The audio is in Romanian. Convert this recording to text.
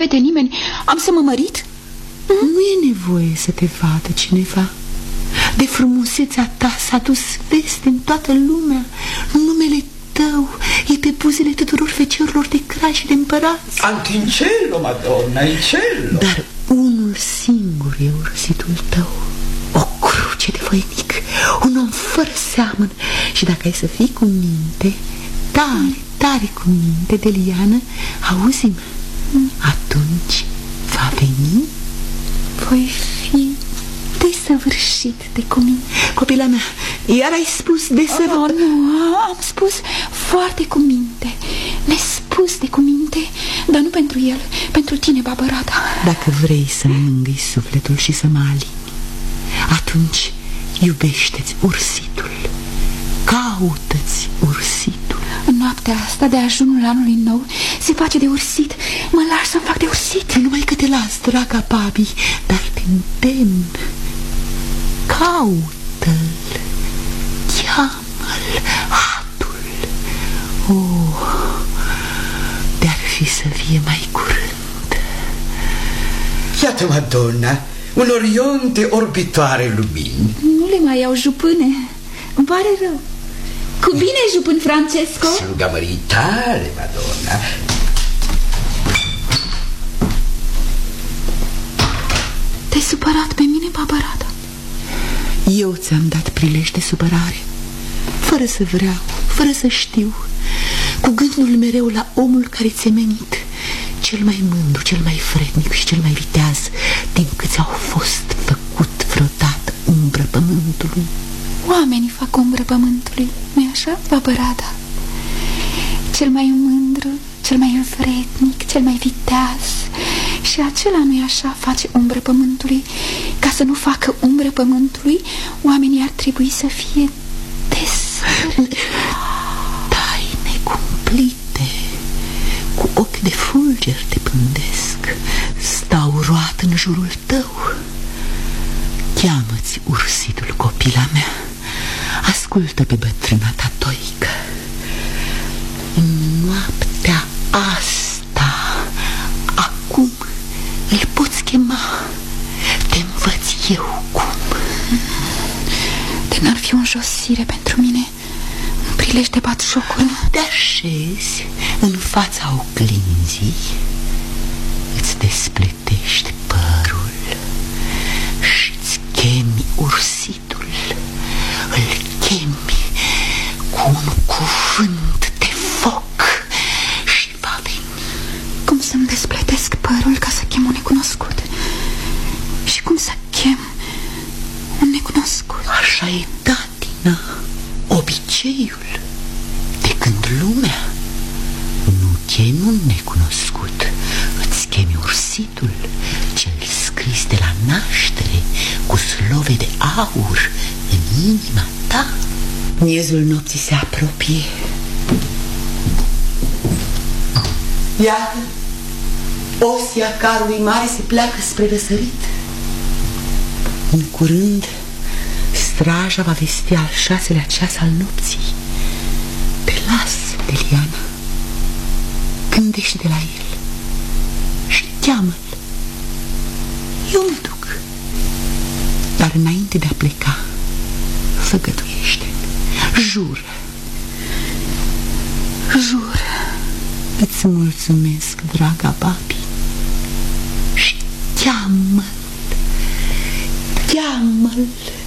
vede nimeni, am să mă mărit? Nu e nevoie să te vadă cineva. De frumusețea ta s-a dus veste în toată lumea. Numele tău e pe buzele tuturor feciorilor de crai și de împărați. Anche in cielo, Madonna, in cielo. Dar unul singur e ursitul tău. O cruce de voinic, un om fără seamăn. Și dacă ai să fii cu minte, tare, tare cu minte, Deliană, auzi-mă, atunci va veni. Voi fi desăvârșit de cuminte. Copila mea, iar ai spus desăvârșit? Nu, am spus foarte cu minte. Nespus de cuminte, dar nu pentru el, pentru tine, Babărada. Dacă vrei să-mi mângâi sufletul și să mă alini, atunci iubește-ți ursitul. Caută-ți ursitul. În noaptea asta de ajunul anului nou se face de ursit. Mă lași să-mi fac de ursit? Numai că te las, draga Babi, dar te îndemn. Caută-l, cheamă-l, hatul. De-ar fi să vie mai curând. Iată, Madonna, un orion de orbitoare lumini. Nu le mai iau, jupâne. Îmi pare rău. Cu bine, jupân Francesco. Sluga mării tale, Madonna. Te-ai supărat pe mine, Babărada? Eu ți-am dat prilej de supărare, fără să vreau, fără să știu, cu gândul mereu la omul care ți-e menit, cel mai mândru, cel mai vrednic și cel mai viteaz din câți au fost făcut vreodată umbră pământului. Oamenii fac umbră pământului, nu-i așa, Babărada? Cel mai mândru, cel mai vrednic, cel mai viteaz. Și acela, nu-i așa, face umbră pământului. Ca să nu facă umbră pământului, oamenii ar trebui să fie taine cumplite, cu ochi de fulger te pândesc, stau roat în jurul tău. Cheamă-ți ursitul, copila mea. Ascultă pe bătrâna ta toică. În noaptea asta, acum, îl poți chema. Te învăț eu cum. De n-ar fi o înjosire pentru mine, un prilej de batjocură. Te așezi în fața oglinzii, îți despletești părul și-ți chemi ursitul. Îl chemi cu un cuvânt de foc și va veni. Cum să-mi despletesc părul ca să chem un necunoscut? Și cum să chem un necunoscut? Așa e, tatina, obiceiul. De când lumea nu chemi un necunoscut, îți chemi ursitul, cel scris de la naștere, cu slove de aur în inima ta. Miezul nopții se apropie. Iată, Osia carului mare se pleacă spre răsărit. În curând, straja va vesti al 6-lea ceas al nopții. Te las, Deliana. Gândește de la el și cheamă-l. Eu mă duc. Dar înainte de a pleca, făgăduiește-mi, jură. Jură. Îți mulțumesc, draga Babi. Și cheamă-l. Cheamă-l.